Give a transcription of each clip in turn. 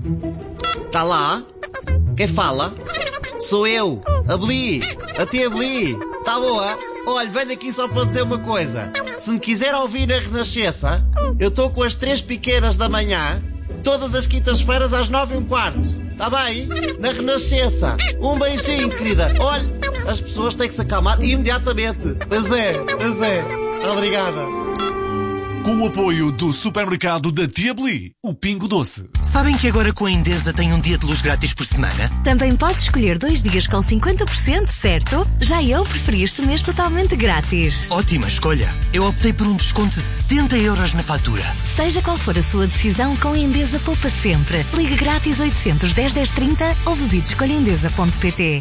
Tá lá? Quem fala? Sou eu, a Bli, a tia Bli. Tá boa? Olha, venho aqui só para dizer uma coisa. Se me quiser ouvir na Renascença, eu estou com as 3 pequenas da manhã, todas as quintas-feiras às 9h15. Tá bem? Na Renascença. Um beijinho, querida. Olha, as pessoas têm que se acalmar imediatamente. Pois é. Obrigada. Com o apoio do supermercado da Tia Bli, o Pingo Doce. Sabem que agora com a Endesa tem um dia de luz grátis por semana? Também podes escolher 2 dias com 50%, certo? Já eu preferi este mês totalmente grátis. Ótima escolha. Eu optei por um desconto de 70 euros na fatura. Seja qual for a sua decisão, com a Endesa poupa sempre. Ligue grátis 810 1030 ou visite escolhaendesa.pt.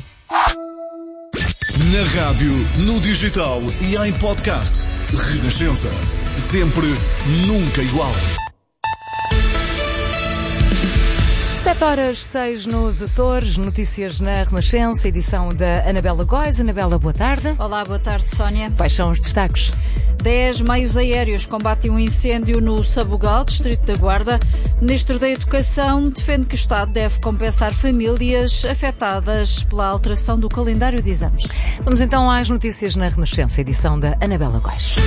Na rádio, no digital e em podcast. Renascença. Sempre, nunca igual. 7h06 nos Açores, notícias na Renascença, edição da Anabela Góis. Anabela, boa tarde. Olá, boa tarde, Sónia. Quais são os destaques? 10 meios aéreos combatem um incêndio no Sabugal, distrito da Guarda. O Ministro da Educação defende que o Estado deve compensar famílias afetadas pela alteração do calendário de exames. Vamos então às notícias na Renascença, edição da Anabela Góis.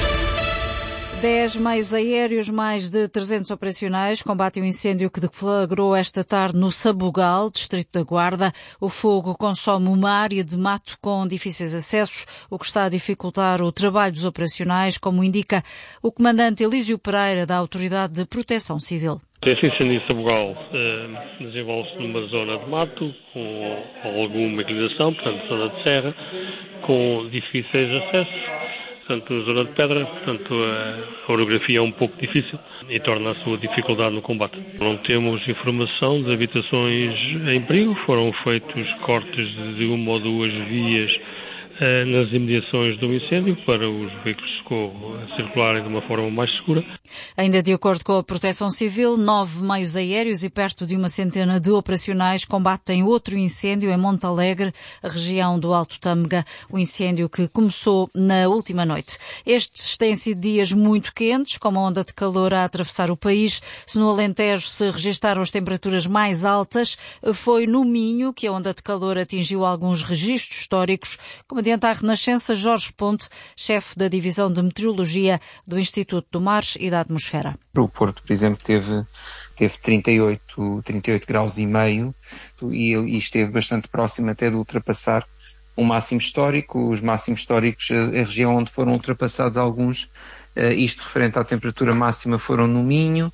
10 meios aéreos, mais de 300 operacionais, combatem o incêndio que deflagrou esta tarde no Sabugal, distrito da Guarda. O fogo consome uma área de mato com difíceis acessos, o que está a dificultar o trabalho dos operacionais, como indica o comandante Elísio Pereira, da Autoridade de Proteção Civil. Esse incêndio em Sabugal desenvolve-se numa zona de mato, com alguma inclinação, portanto, zona de serra, com difíceis acessos. Portanto, zona de pedra, portanto, a orografia é um pouco difícil e torna a sua dificuldade no combate. Não temos informação de habitações em perigo, foram feitos cortes de 1 ou 2 vias nas imediações do incêndio para os veículos de socorro circularem de uma forma mais segura. Ainda de acordo com a Proteção Civil, 9 meios aéreos e perto de uma centena de operacionais combatem outro incêndio em Monte Alegre, a região do Alto Tâmega, o incêndio que começou na última noite. Estes têm sido dias muito quentes, com uma onda de calor a atravessar o país. Se no Alentejo se registaram as temperaturas mais altas, foi no Minho que a onda de calor atingiu alguns registros históricos, como adianta a Renascença Jorge Ponte, chefe da Divisão de Meteorologia do Instituto do Mar e da Atmosfera. O Porto, por exemplo, teve 38 graus e meio e esteve bastante próximo até de ultrapassar um máximo histórico. Os máximos históricos, a região onde foram ultrapassados alguns, isto referente à temperatura máxima, foram no Minho,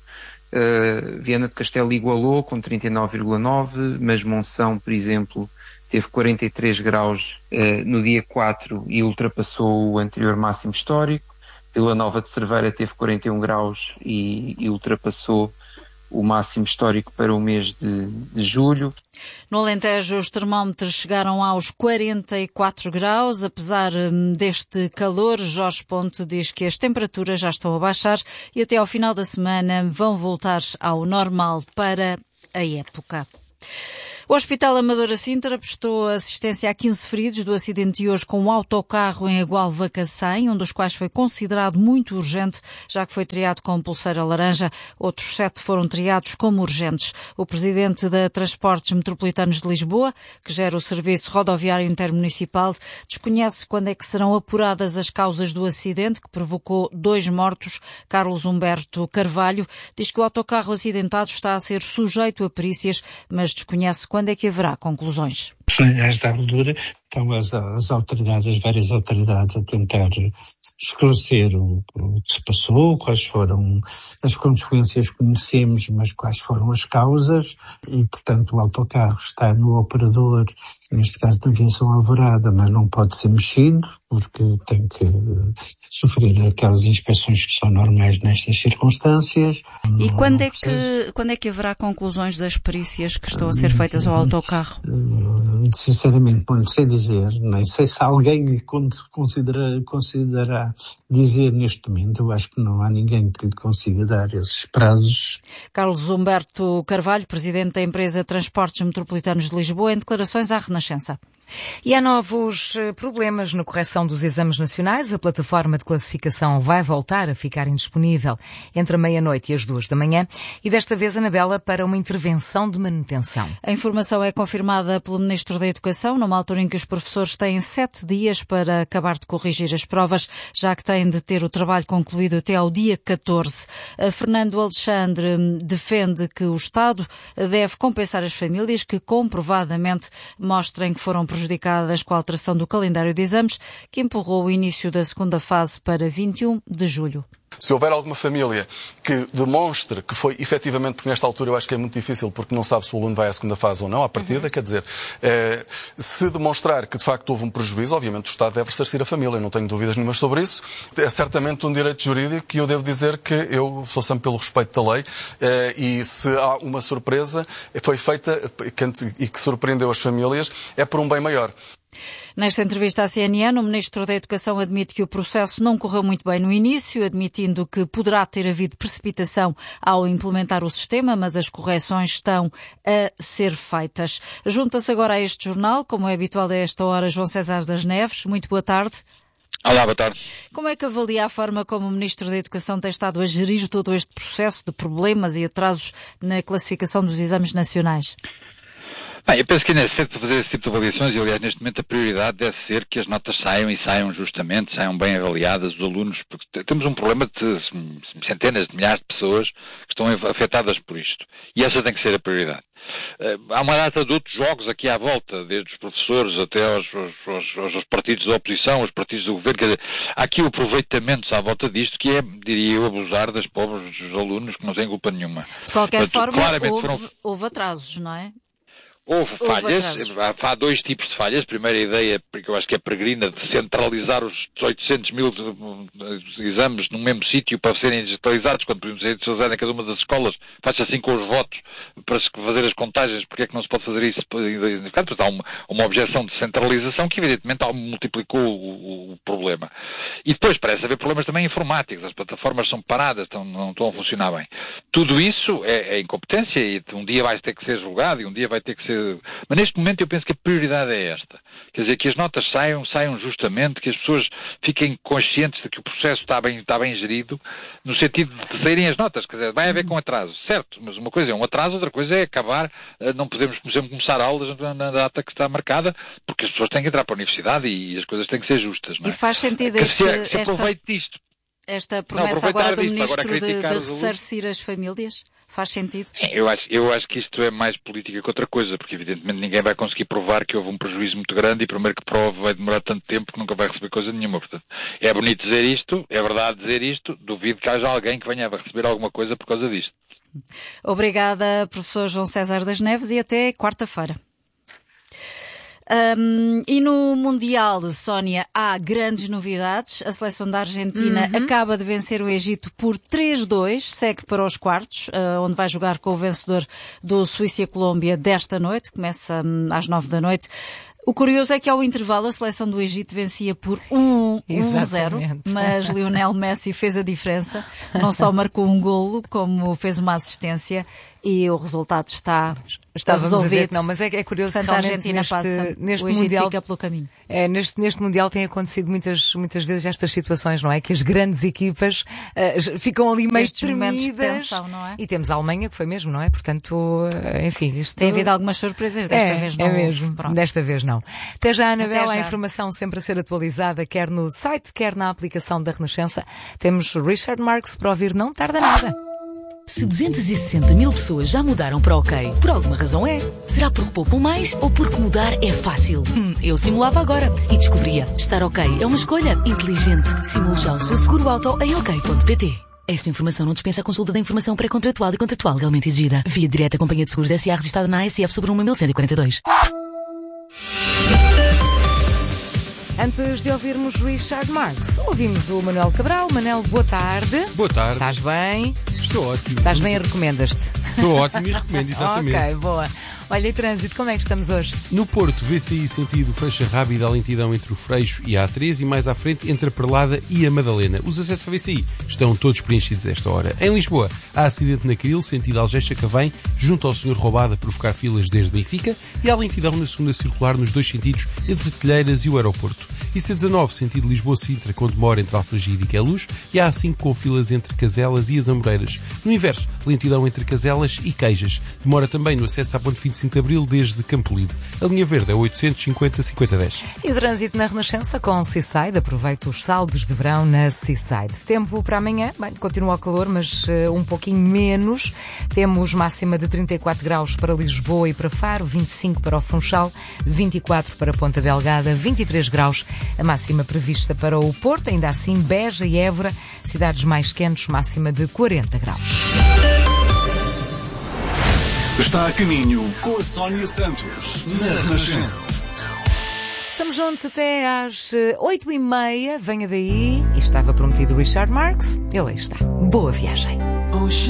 Viana do Castelo igualou com 39,9, mas Monção, por exemplo, teve 43 graus no dia 4 e ultrapassou o anterior máximo histórico. Vila Nova de Cerveira teve 41 graus e ultrapassou o máximo histórico para o mês de julho. No Alentejo, os termómetros chegaram aos 44 graus. Apesar deste calor, Jorge Ponte diz que as temperaturas já estão a baixar e até ao final da semana vão voltar ao normal para a época. O Hospital Amadora Sintra prestou assistência a 15 feridos do acidente de hoje com um autocarro em Agualva-Cacém, um dos quais foi considerado muito urgente, já que foi triado com pulseira laranja. Outros 7 foram triados como urgentes. O presidente da Transportes Metropolitanos de Lisboa, que gera o Serviço Rodoviário Intermunicipal, desconhece quando é que serão apuradas as causas do acidente que provocou 2 mortos. Carlos Humberto Carvalho diz que o autocarro acidentado está a ser sujeito a perícias, mas desconhece quando é que haverá conclusões. A esta altura estão as várias autoridades a tentar esclarecer o que se passou, quais foram as consequências que conhecemos, mas quais foram as causas, e portanto o autocarro está no operador, neste caso da Aviação Alvorada, mas não pode ser mexido, porque tem que sofrer aquelas inspeções que são normais nestas circunstâncias. E quando é que haverá conclusões das perícias que estão a ser feitas ao autocarro? Sinceramente, não sei dizer, nem sei se alguém lhe considerará dizer neste momento. Eu acho que não há ninguém que lhe consiga dar esses prazos. Carlos Humberto Carvalho, presidente da empresa Transportes Metropolitanos de Lisboa, em declarações à Renascença. E há novos problemas na correção dos exames nacionais. A plataforma de classificação vai voltar a ficar indisponível entre a meia-noite e as 2 da manhã e desta vez, Anabela, para uma intervenção de manutenção. A informação é confirmada pelo Ministro da Educação, numa altura em que os professores têm 7 dias para acabar de corrigir as provas, já que têm de ter o trabalho concluído até ao dia 14. Fernando Alexandre defende que o Estado deve compensar as famílias que comprovadamente mostrem que foram prejudicadas com a alteração do calendário de exames, que empurrou o início da segunda fase para 21 de julho. Se houver alguma família que demonstre que foi efetivamente, porque nesta altura eu acho que é muito difícil porque não sabe se o aluno vai à segunda fase ou não, à partida, quer dizer, se demonstrar que de facto houve um prejuízo, obviamente o Estado deve ressarcir a família, não tenho dúvidas nenhumas sobre isso. É certamente um direito jurídico e eu devo dizer que eu sou sempre pelo respeito da lei e se há uma surpresa foi feita e que surpreendeu as famílias, é por um bem maior. Nesta entrevista à CNN, o Ministro da Educação admite que o processo não correu muito bem no início, admitindo que poderá ter havido precipitação ao implementar o sistema, mas as correções estão a ser feitas. Junta-se agora a este jornal, como é habitual a esta hora, João César das Neves. Muito boa tarde. Olá, boa tarde. Como é que avalia a forma como o Ministro da Educação tem estado a gerir todo este processo de problemas e atrasos na classificação dos exames nacionais? Bem, eu penso que é necessário fazer esse tipo de avaliações e, aliás, neste momento a prioridade deve ser que as notas saiam justamente, saiam bem avaliadas, os alunos, porque temos um problema de centenas de milhares de pessoas que estão afetadas por isto. E essa tem que ser a prioridade. Há uma data de outros jogos aqui à volta, desde os professores até aos partidos da oposição, aos partidos do governo. Quer dizer, há aqui o aproveitamento à volta disto que é, diria eu, abusar das pobres dos alunos que não têm culpa nenhuma. De qualquer forma, houve atrasos, não é? Houve falhas, há dois tipos de falhas. A primeira ideia, porque eu acho que é peregrina, de centralizar os 800 mil exames num mesmo sítio para serem digitalizados, quando podemos ser digitalizados em cada uma das escolas, faz-se assim com os votos, para se fazer as contagens, porque é que não se pode fazer isso? Portanto, há uma objeção de centralização que evidentemente multiplicou o problema. E depois parece haver problemas também informáticos, as plataformas são paradas, não estão a funcionar bem. Tudo isso é incompetência e um dia vai ter que ser julgado e um dia vai ter que ser. Mas neste momento eu penso que a prioridade é esta. Quer dizer, que as notas saiam justamente, que as pessoas fiquem conscientes de que o processo está bem gerido, no sentido de saírem as notas. Quer dizer, vai haver com atraso, certo, mas uma coisa é um atraso, outra coisa é acabar, não podemos, por exemplo, começar aulas na data que está marcada, porque as pessoas têm que entrar para a universidade e as coisas têm que ser justas. Não é? E faz sentido esta promessa agora do Ministro de ressarcir as famílias? Faz sentido? Eu acho que isto é mais política que outra coisa, porque evidentemente ninguém vai conseguir provar que houve um prejuízo muito grande e primeiro que prove vai demorar tanto tempo que nunca vai receber coisa nenhuma. Portanto, é bonito dizer isto, é verdade dizer isto, duvido que haja alguém que venha a receber alguma coisa por causa disto. Obrigada, professor João César das Neves, e até quarta-feira. E no Mundial, Sónia, há grandes novidades. A seleção da Argentina acaba de vencer o Egito por 3-2, segue para os quartos, onde vai jogar com o vencedor do Suíça e a Colômbia desta noite, começa às 9 da noite. O curioso é que ao intervalo a seleção do Egito vencia por 1-0, mas Lionel Messi fez a diferença, não só marcou um golo, como fez uma assistência e o resultado está resolvido. Não, mas é curioso que a Argentina passa, neste o Egito Mundial fica pelo caminho. Neste Mundial tem acontecido muitas vezes estas situações, não é? Que as grandes equipas ficam ali meio tremidas. Não é? E temos a Alemanha, que foi mesmo, não é? Portanto, enfim, isto... Tem havido algumas surpresas, desta vez não. É mesmo, Pronto. Desta vez não. Até já, Anabela, a informação sempre a ser atualizada, quer no site, quer na aplicação da Renascença. Temos Richard Marx para ouvir, não tarda nada. Se 260 mil pessoas já mudaram para OK, por alguma razão é. Será porque poupam mais ou porque mudar é fácil? Eu simulava agora e descobria. Estar OK é uma escolha inteligente. Simule já o seu seguro auto em OK.pt. Esta informação não dispensa a consulta da informação pré-contratual e contratual legalmente exigida. Via direta Companhia de Seguros SA registrada na ASF sobre 1.1142. Antes de ouvirmos Richard Marx, ouvimos o Manuel Cabral. Manel, boa tarde. Boa tarde. Estás bem? Estou ótimo. Estás bem e recomendas-te? Estou ótimo e recomendo, exatamente. Ok, boa. Olha, e trânsito, como é que estamos hoje? No Porto, VCI sentido Freixa Rábida, a lentidão entre o Freixo e a A3 e mais à frente entre a Perlada e a Madalena. Os acessos à VCI estão todos preenchidos a esta hora. Em Lisboa, há acidente na Cril, sentido Algés-Cavém, junto ao Senhor Roubada, a provocar filas desde Benfica, e há lentidão na segunda circular nos dois sentidos, entre Telheiras e o aeroporto. IC19, sentido Lisboa-Sintra, com demora entre Alfragide e Queluz, e há A5 com filas entre Caselas e as Amoreiras. No inverso, lentidão entre Caselas e Queijas. Demora também no acesso à Ponte 25 de Abril desde Campolide. A linha verde é 850-5010. E o trânsito na Renascença com Seaside. Aproveita os saldos de verão na Seaside. Tempo para amanhã, bem, continua o calor, mas um pouquinho menos. Temos máxima de 34 graus para Lisboa e para Faro, 25 para o Funchal, 24 para Ponta Delgada, 23 graus a máxima prevista para o Porto. Ainda assim, Beja e Évora, cidades mais quentes, máxima de 40 graus. Está a caminho com a Sónia Santos, na Renascença. Estamos juntos até às 8h30. Venha daí. E estava prometido Richard Marx. Ele aí está. Boa viagem.